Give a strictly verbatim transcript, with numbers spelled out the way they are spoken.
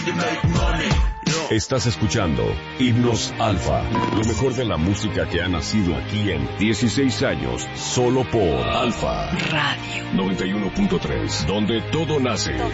Estás escuchando Himnos Alfa, lo mejor de la música que ha nacido aquí en dieciséis años, solo por Alfa Radio noventa y uno punto tres, donde todo nace.